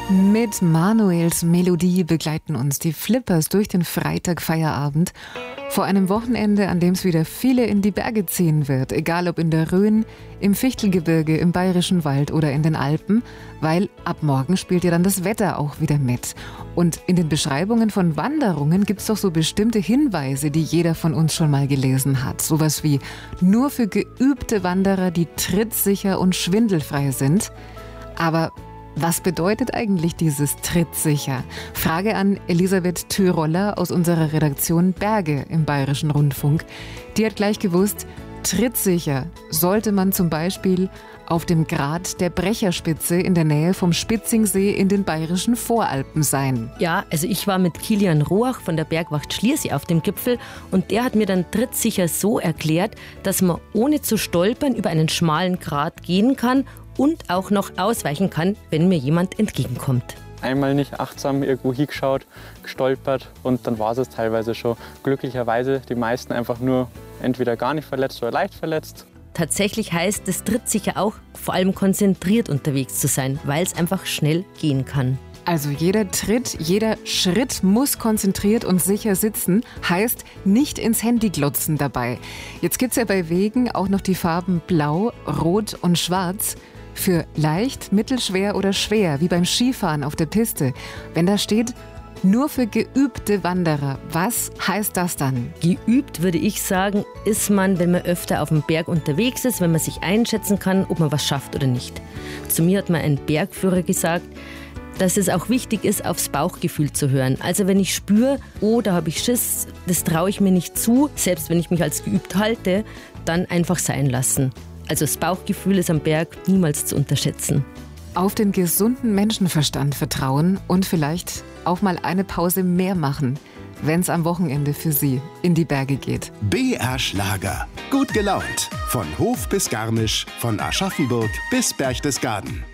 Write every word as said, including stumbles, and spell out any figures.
Mit Manuels Melodie begleiten uns die Flippers durch den Freitagfeierabend. Vor einem Wochenende, an dem es wieder viele in die Berge ziehen wird, egal ob in der Rhön, im Fichtelgebirge, im Bayerischen Wald oder in den Alpen, weil ab morgen spielt ja dann das Wetter auch wieder mit. Und in den Beschreibungen von Wanderungen gibt es doch so bestimmte Hinweise, die jeder von uns schon mal gelesen hat. Sowas wie nur für geübte Wanderer, die trittsicher und schwindelfrei sind. Aber was bedeutet eigentlich dieses trittsicher? Frage an Elisabeth Thüroller aus unserer Redaktion Berge im Bayerischen Rundfunk. Die hat gleich gewusst, trittsicher sollte man zum Beispiel auf dem Grat der Brecherspitze in der Nähe vom Spitzingsee in den Bayerischen Voralpen sein. Ja, also ich war mit Kilian Roach von der Bergwacht Schliersee auf dem Gipfel und der hat mir dann trittsicher so erklärt, dass man ohne zu stolpern über einen schmalen Grat gehen kann und auch noch ausweichen kann, wenn mir jemand entgegenkommt. Einmal nicht achtsam irgendwo hingeschaut, gestolpert und dann war es teilweise schon. Glücklicherweise die meisten einfach nur entweder gar nicht verletzt oder leicht verletzt. Tatsächlich heißt es trittsicher auch, vor allem konzentriert unterwegs zu sein, weil es einfach schnell gehen kann. Also jeder Tritt, jeder Schritt muss konzentriert und sicher sitzen, heißt nicht ins Handy glotzen dabei. Jetzt gibt es ja bei Wegen auch noch die Farben Blau, Rot und Schwarz. Für leicht, mittelschwer oder schwer, wie beim Skifahren auf der Piste. Wenn da steht, nur für geübte Wanderer, was heißt das dann? Geübt, würde ich sagen, ist man, wenn man öfter auf dem Berg unterwegs ist, wenn man sich einschätzen kann, ob man was schafft oder nicht. Zu mir hat mal ein Bergführer gesagt, dass es auch wichtig ist, aufs Bauchgefühl zu hören. Also wenn ich spüre, oh, da habe ich Schiss, das traue ich mir nicht zu, selbst wenn ich mich als geübt halte, dann einfach sein lassen. Also das Bauchgefühl ist am Berg niemals zu unterschätzen. Auf den gesunden Menschenverstand vertrauen und vielleicht auch mal eine Pause mehr machen, wenn es am Wochenende für Sie in die Berge geht. B R Schlager. Gut gelaunt. Von Hof bis Garmisch, von Aschaffenburg bis Berchtesgaden.